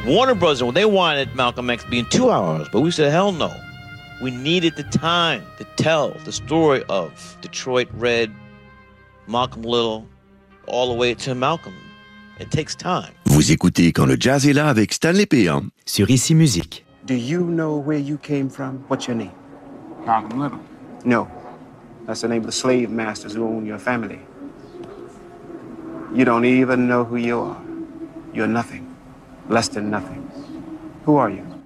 Warner Bros. They wanted Malcolm X being 2 hours, but we said, hell no. We needed the time to tell the story of Detroit Red, Malcolm Little, all the way to Malcolm. It takes time. Vous écoutez Quand le jazz est là avec Stanley Péan sur Ici Musique. Do you know where you came from? What's your name? Malcolm Little. No. That's the name of the slave masters who own your family. You don't even know who you are. You're nothing. Less than nothing. Who are you?